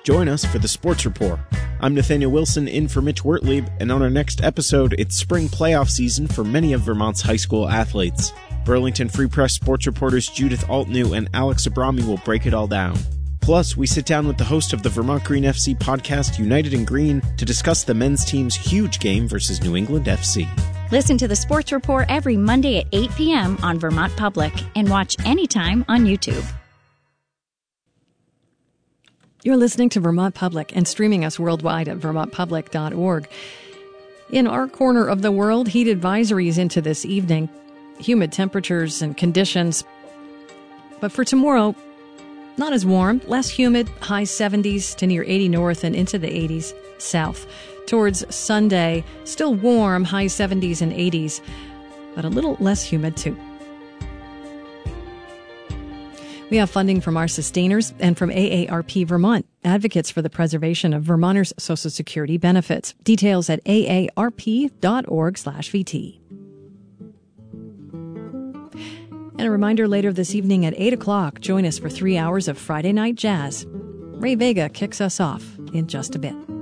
Join us for the Sports Report. I'm Nathaniel Wilson in for Mitch Wertlieb, and on our next episode, it's spring playoff season for many of Vermont's high school athletes. Burlington Free Press sports reporters Judith Altnew and Alex Abrami will break it all down. Plus, we sit down with the host of the Vermont Green FC podcast, United in Green, to discuss the men's team's huge game versus New England FC. Listen to the Sports Report every Monday at 8 p.m. on Vermont Public and watch anytime on YouTube. You're listening to Vermont Public and streaming us worldwide at vermontpublic.org. In our corner of the world, heat advisories into this evening, humid temperatures and conditions. But for tomorrow, not as warm, less humid, high 70s to near 80 north and into the 80s south. Towards Sunday, still warm, high 70s and 80s, but a little less humid too. We have funding from our sustainers and from AARP Vermont, advocates for the preservation of Vermonters' Social Security benefits. Details at aarp.org/VT. And a reminder, later this evening at 8 o'clock, join us for 3 hours of Friday Night Jazz. Ray Vega kicks us off in just a bit.